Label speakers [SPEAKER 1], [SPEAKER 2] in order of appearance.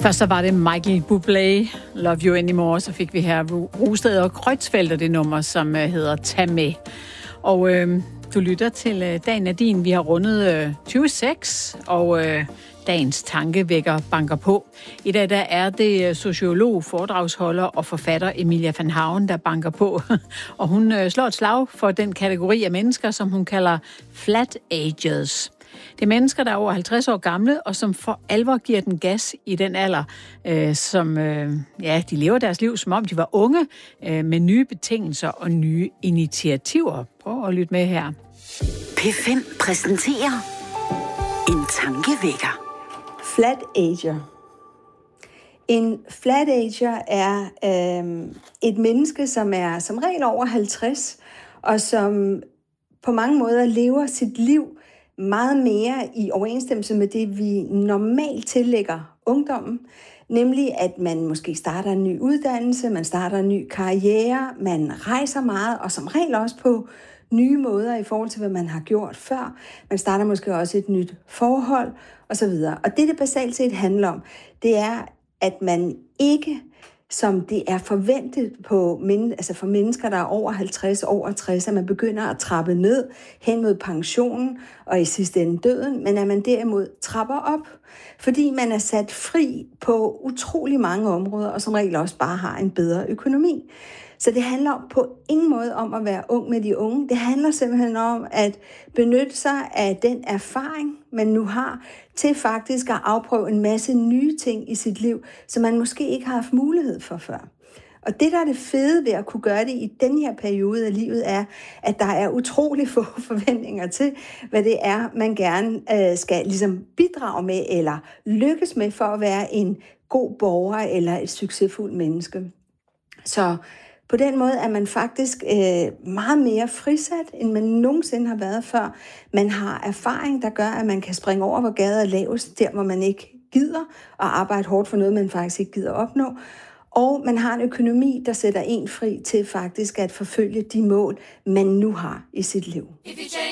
[SPEAKER 1] Først så var det Michael Bublé, Love You Anymore, så fik vi her Rosted og Kreutzfeldt, det nummer, som hedder Tag Med. Og du lytter til Dagen er din. Vi har rundet 26, og dagens tankevækker banker på. I dag der er det sociolog, foredragsholder og forfatter Emilia Van Hauen, der banker på. Og hun slår et slag for den kategori af mennesker, som hun kalder flat agers. Det er mennesker, der er over 50 år gamle, og som for alvor giver den gas i den alder, de lever deres liv, som om de var unge, med nye betingelser og nye initiativer. Prøv at lytte med her.
[SPEAKER 2] P5 præsenterer en tankevækker.
[SPEAKER 3] Flat ager. En flat ager er et menneske, som er som regel over 50, og som på mange måder lever sit liv meget mere i overensstemmelse med det, vi normalt tillægger ungdommen. Nemlig, at man måske starter en ny uddannelse, man starter en ny karriere, man rejser meget, og som regel også på nye måder i forhold til, hvad man har gjort før. Man starter måske også et nyt forhold, osv. Og det basalt set handler om, det er, at man ikke, som det er forventet for mennesker, der er over 50, over 60, at man begynder at trappe ned hen mod pensionen og i sidste ende døden, men at man derimod trapper op, fordi man er sat fri på utrolig mange områder, og som regel også bare har en bedre økonomi. Så det handler på ingen måde om at være ung med de unge. Det handler simpelthen om at benytte sig af den erfaring, man nu har, til faktisk at afprøve en masse nye ting i sit liv, som man måske ikke har haft mulighed for før. Og det, der er det fede ved at kunne gøre det i den her periode af livet, er, at der er utrolig få forventninger til, hvad det er, man gerne skal ligesom bidrage med eller lykkes med for at være en god borger eller et succesfuldt menneske. Så på den måde er man faktisk meget mere frisat, end man nogensinde har været før. Man har erfaring, der gør, at man kan springe over, hvor gaden er lavest, der hvor man ikke gider, og arbejde hårdt for noget, man faktisk ikke gider opnå. Og man har en økonomi, der sætter en fri til faktisk at forfølge de mål, man nu har i sit liv.